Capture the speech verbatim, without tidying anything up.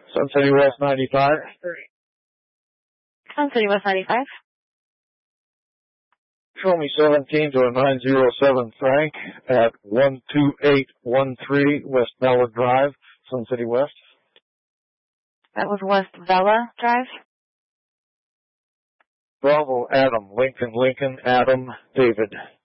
Sun City West ninety-five. Sun City West ninety-five. Show me seventeen to a nine zero seven Frank at one two eight one three West Bella Drive, Sun City West. That was West Vella Drive. Bravo Adam, Lincoln, Lincoln, Adam, David.